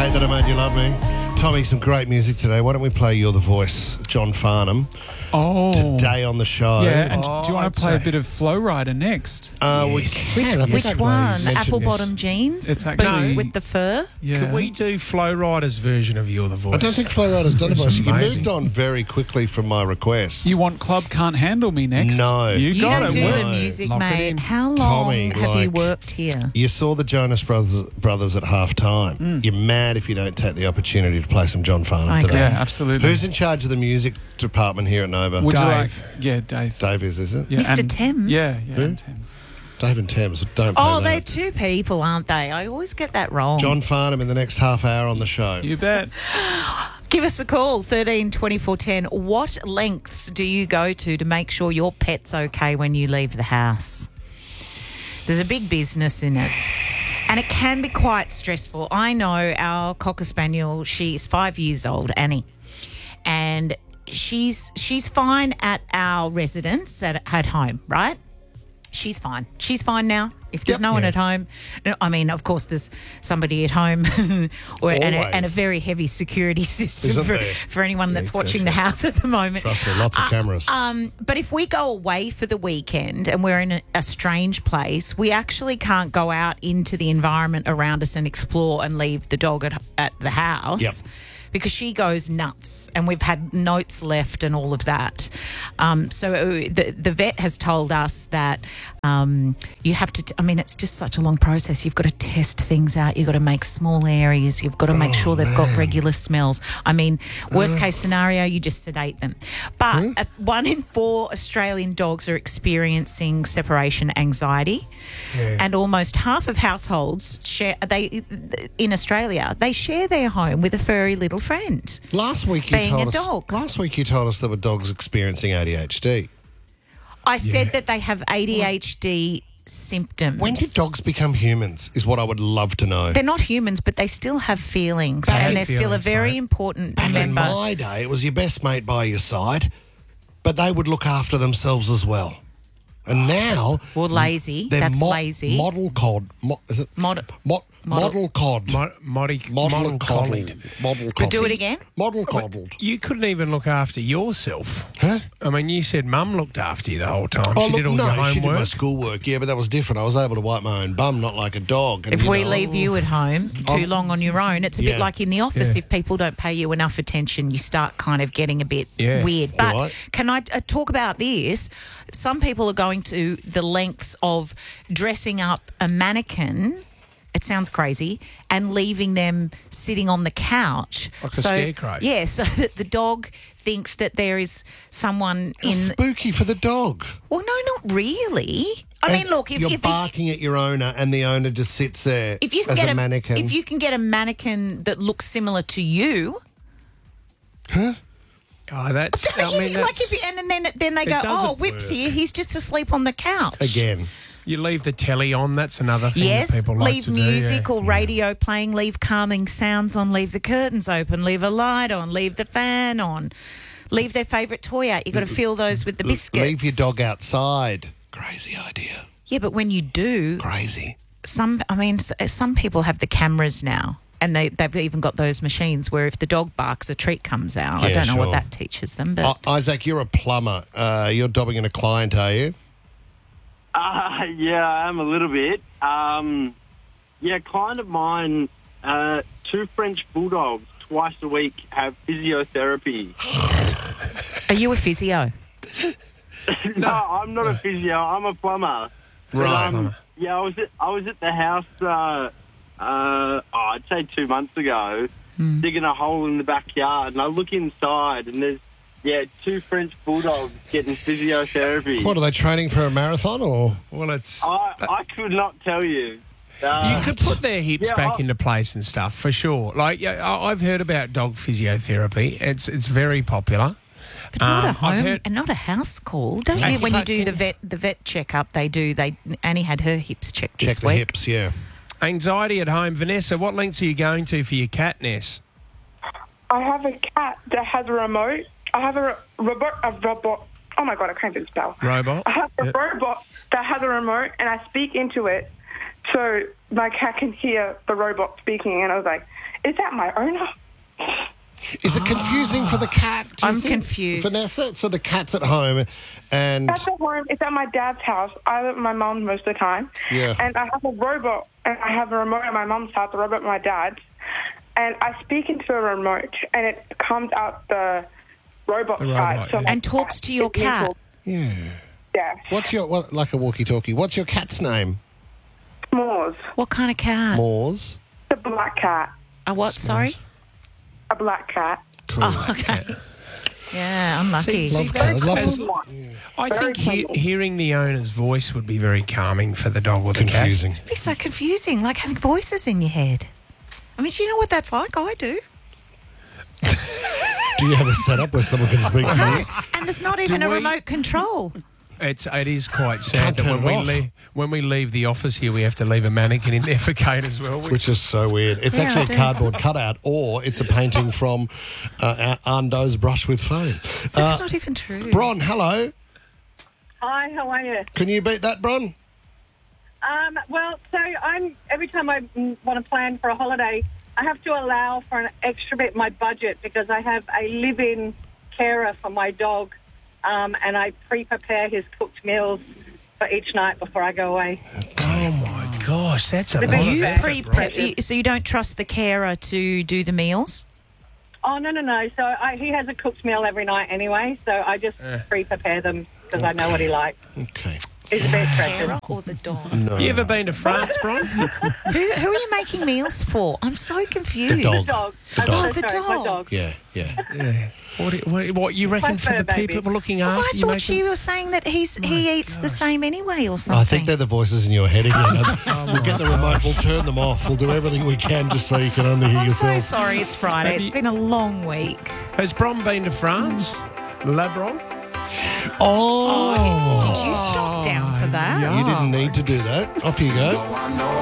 Hate That I Made You Love Me. Tommy, some great music today. Why don't we play You're the Voice, John Farnham, today on the show. Yeah, and do you want to play a bit of Flow Rider next? We can. I think Which I'd one? mentioned Apple this. bottom jeans? It's boots actually- with the fur? Yeah. Could we do Flow Rider's version of You're the Voice? I don't think Flow Rider's done a It's voice. You amazing. moved on very quickly from my request. You want Club Can't Handle Me next? No. You got don't it. do Well, the music, Lock it mate. in. How long Tommy, have you like- worked here? You saw the Jonas Brothers at half time. You're mad if you don't take the opportunity to play some John Farnham Okay. today. Yeah, absolutely. Who's in charge of the music department here at Nova? Would you Dave. like? Yeah, Dave. Dave is it? Yeah, Mr. and- Thames? Yeah, Who? and Thames. Dave and Thames. Don't play Oh, that. they're two people, aren't they? I always get that wrong. John Farnham in the next half hour on the show. You bet. Give us a call, 13 24 10. What lengths do you go to make sure your pet's okay when you leave the house? There's a big business in it. And it can be quite stressful. I know our Cocker Spaniel, she's 5 years old, Annie. And she's fine at our residence at home, right? She's fine. She's fine now. If there's no one at home, I mean, of course, there's somebody at home and a Always. very heavy security system Isn't for, there? for anyone that's watching the house at the moment. Trust me, lots of cameras. But if we go away for the weekend and we're in a strange place, we actually can't go out into the environment around us and explore and leave the dog at the house. Yep. Because she goes nuts, and we've had notes left and all of that. So the vet has told us that you have to. I mean, it's just such a long process. You've got to test things out. You've got to make small areas. You've got to make sure they've got regular smells. I mean, worst case scenario, you just sedate them. But 1 in 4 Australian dogs are experiencing separation anxiety, and almost half of households in Australia they share their home with a furry little friend. Last week you being told a us. dog. Last week you told us there were dogs experiencing ADHD. I said that they have ADHD symptoms. When did dogs become humans? Is what I would love to know. They're not humans, but they still have feelings, and they're still a feelings, very mate. important Back in member. my day, it was your best mate by your side, but they would look after themselves as well. And now, Well, lazy. they're That's lazy. Model cod. Is it? Mod- Model cod. Model Model collie. coddled. Model But coddled. do it again. Model coddled. You couldn't even look after yourself. Huh? I mean, you said Mum looked after you the whole time. Oh, she look, did all your no, she did my homework. schoolwork, yeah, but that was different. I was able to wipe my own bum, not like a dog. And, If you we know, leave you at home too long on your own, it's a Yeah. bit like in the office. Yeah. If people don't pay you enough attention, you start kind of getting a bit Yeah. weird. But Right. can I talk about this? Some people are going to the lengths of dressing up a mannequin. It sounds crazy, and leaving them sitting on the couch. Like a scarecrow. Yeah, so that the dog thinks that there is someone How in. spooky for the dog. Well, no, not really. I mean, look, you're barking at your owner, and the owner just sits there if you can as get a mannequin. if you can get a mannequin that looks similar to you. Oh, that's. I mean, like that's, if you, and then they go, doesn't oh, Whip's work. here. He's just asleep on the couch. Again, you leave the telly on. That's another thing Yes, that people like leave to music do. or radio playing, leave calming sounds on, leave the curtains open, leave a light on, leave the fan on, leave their favourite toy out. You've got to fill those with the biscuits. leave your dog outside. Crazy idea. Yeah, but when you do, Crazy. some people have the cameras now. And they've even got those machines where if the dog barks, a treat comes out. I Yeah, don't know what sure. that teaches them, but Isaac, you're a plumber. You're dobbing in a client, are you? Yeah, I am a little bit. Yeah, client of mine, 2 French bulldogs twice a week have physiotherapy. are you a physio? No, I'm not a physio. I'm a plumber. Right. But, yeah, I was at the house. I'd say 2 months ago, digging a hole in the backyard, and I look inside, and there's 2 French bulldogs getting physiotherapy. What, are they training for a marathon or? Well, it's. I could not tell you. You could put their hips yeah, back into place and stuff for sure. Like, I've heard about dog physiotherapy. It's very popular. But not a I've home heard- and not a house call. Don't Hey, you? When you but do can- the vet checkup, they do. Annie had her hips checked Check this the week. hips, yeah. Anxiety at home. Vanessa, what lengths are you going to for your cat, Ness? I have a cat that has a remote. I have a robot. Oh my God, I can't even spell. Robot? I have a robot that has a remote, and I speak into it. So my cat can hear the robot speaking, and I was like, is that my owner? Is it confusing for the cat? do you I'm think, confused. Vanessa? So the cat's at home and... That's at home. It's at my dad's house. I live with my mum most of the time. Yeah. And I have a robot, and I have a remote at my mum's house, a robot at my dad's. And I speak into a remote, and it comes out the robot side. yeah. And talks to your cat. Yeah. Yeah. What's your... like a walkie-talkie. What's your cat's name? S'mores. What kind of cat? Moors. A black cat. A what, sorry? A black cat. Cool. Oh, okay. Yeah, unlucky. See, Love cats. Love as- them. I Very think calming. hearing the owner's voice would be very calming for the dog or the cat. Confusing. It'd be so confusing, like having voices in your head. I mean, do you know what that's like? I do. Do you have a setup where someone can speak to you? And there's not even a we- remote control. It is quite Can't sad that turn it off. when we leave the office here, we have to leave a mannequin in there for Kate as well. Which is so weird. It's Yeah, actually I a do. cardboard cutout, or it's a painting from Arndo's Brush with Foam. That's not even true. Bron, hello. Hi, how are you? Can you beat that, Bron? Well, so every time I want to plan for a holiday, I have to allow for an extra bit in my budget because I have a live-in carer for my dog, and I pre-prepare his cooked meals for each night before I go away. Oh my gosh, that's a The lot big of You effort, right? so you don't trust the carer to do the meals? Oh, no. So he has a cooked meal every night anyway, so I just pre-prepare them because I know what he likes. Okay. He's a bit precious. Carer or the dog? You ever been to France, Bron? Who are you making meals for? I'm so confused. The dog. The dog. The I'm dog. so Oh, the sorry, my dog. dog. Yeah. Yeah. What you reckon My for the fur baby. people looking Oh, after I you? thought you were saying that he eats the same anyway or something. I think they're the voices in your head again. We'll get the remote, we'll turn them off, we'll do everything we can just so you can only hear I'm so yourself. sorry, it's Friday. Have It's you- been a long week. Has Bron been to France? La Bron? Oh! Did you stop down for that? You didn't need to do that. Off you go.